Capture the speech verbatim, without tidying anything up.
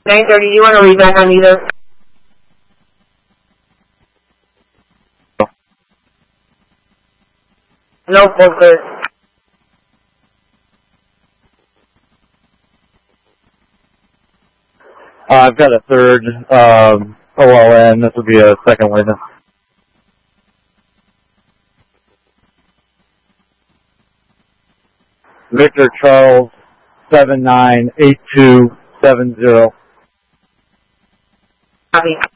nine thirty, you want to read back on either? No, full clear. Uh, I've got a third um, O L N. This will be a second witness. Victor Charles, seven nine eight two seven zero. Copy.